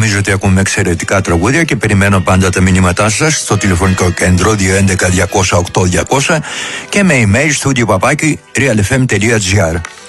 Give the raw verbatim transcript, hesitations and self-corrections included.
νομίζω ότι ακούμε εξαιρετικά τραγούδια και περιμένω πάντα τα μηνύματά σας στο τηλεφωνικό κέντρο δύο ένα ένα διακόσια οκτώ διακόσια και με email studio παπάκι realfm.gr.